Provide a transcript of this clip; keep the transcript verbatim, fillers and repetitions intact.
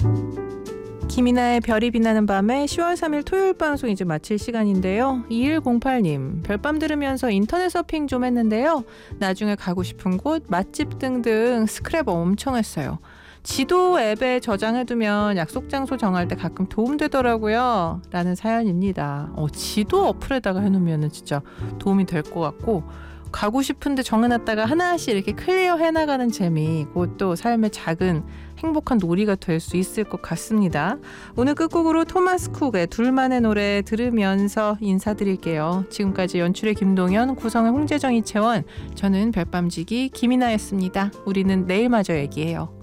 김이나의 별이 빛나는 밤에 시월 삼일 토요일 방송 이제 마칠 시간인데요. 이일공팔 님, 별밤 들으면서 인터넷 서핑 좀 했는데요. 나중에 가고 싶은 곳, 맛집 등등 스크랩 엄청 했어요. 지도 앱에 저장해두면 약속 장소 정할 때 가끔 도움되더라고요. 라는 사연입니다. 어, 지도 어플에다가 해놓으면 진짜 도움이 될 것 같고, 가고 싶은데 정해놨다가 하나씩 이렇게 클리어 해나가는 재미, 그것도 삶의 작은 행복한 놀이가 될 수 있을 것 같습니다. 오늘 끝곡으로 토마스 쿡의 둘만의 노래 들으면서 인사드릴게요. 지금까지 연출의 김동현, 구성의 홍재정, 이채원, 저는 별밤지기 김이나였습니다. 우리는 내일 마저 얘기해요.